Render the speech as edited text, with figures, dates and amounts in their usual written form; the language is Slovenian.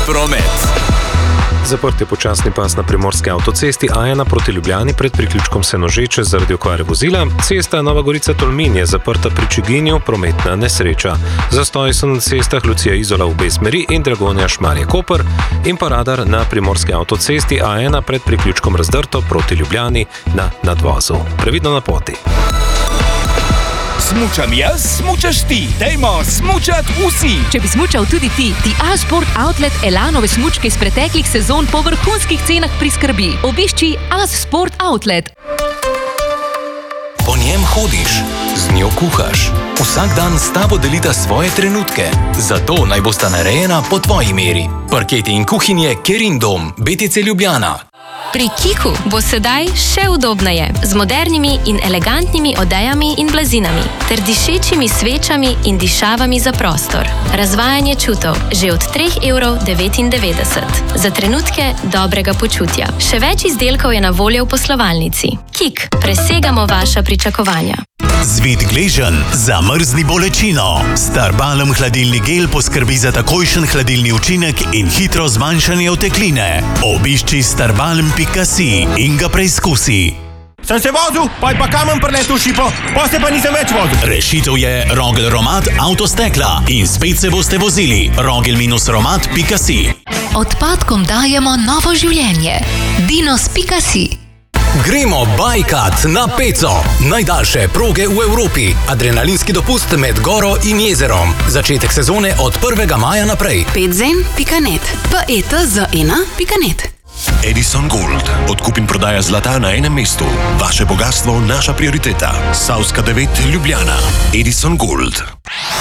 promet. Zaprt je počasni pas na primorski avtocesti A1 proti Ljubljani pred priključkom Senožeče zaradi okvare vozila. Cesta Nova Gorica-Tolmin je zaprta pri Čiginju, prometna nesreča. Zastoji so na cestah Lucija-Izola v obe smeri in Dragonja-Šmarje-Koper in pa radar na primorski avtocesti A1 pred priključkom Razdrto proti Ljubljani na nadvozu. Previdno na poti. Smučam jaz, smučaš ti. Dajmo smučat vsi. Če bi smučal tudi ti A-Sport Outlet Elanove smučke iz preteklih sezon po vrhunskih cenah priskrbi. Obišči A-Sport Outlet. Po njem hodiš, z njo kuhaš. Vsak dan s tabo delita svoje trenutke. Zato naj bosta narejena po tvoji meri. Parketi in kuhinje Kerindom, BTC Ljubljana. Pri Kiku bo sedaj še udobneje, z modernimi in elegantnimi odejami in blazinami, ter dišečimi svečami in dišavami za prostor. Razvajanje čutov že od 3,99 €. Za trenutke dobrega počutja. Še več izdelkov je na voljo v poslovalnici. Kik, presegamo vaša pričakovanja. Zvit gleženj, zamrzni bolečino. Starbalm hladilni gel poskrbi za takojšen hladilni učinek in hitro zmanjšanje otekline. Obišči starbalm.si in ga preizkusi. Sem se vozil, pa kamen preletel v šipo, pa se pa nisem več vozil. Rešitev je Rogel Romat avtostekla in spet se boste vozili. Rogel-romat.si. Odpadkom dajemo novo življenje. Dinos.si. Gremo bajkat na Peco. Najdaljše proge v Evropi. Adrenalinski dopust med goro in jezerom. Začetek sezone od 1. maja naprej. Petzen.net PETZ1.net. Edison Gold. Odkup in prodaja zlata na enem mestu. Vaše bogatstvo, naša prioriteta. Savska 9, Ljubljana. Edison Gold.